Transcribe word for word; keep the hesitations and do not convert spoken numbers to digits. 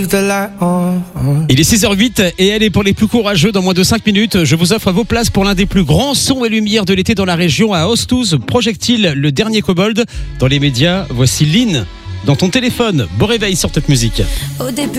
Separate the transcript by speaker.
Speaker 1: Il est six heures huit et elle est pour les plus courageux. Dans moins de cinq minutes, je vous offre vos places pour l'un des plus grands sons et lumières de l'été dans la région à Ostouze. Projectile, le dernier Kobold. Dans les médias, voici Lynn dans ton téléphone. Beau réveil sur Top Music.
Speaker 2: Au début